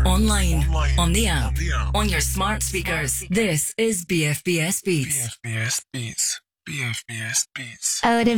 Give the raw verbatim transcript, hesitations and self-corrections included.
online, online, on the app, on the app, on your smart speakers. This is B F B S Beats. B F B S Beats. B F B S Beats. Ahora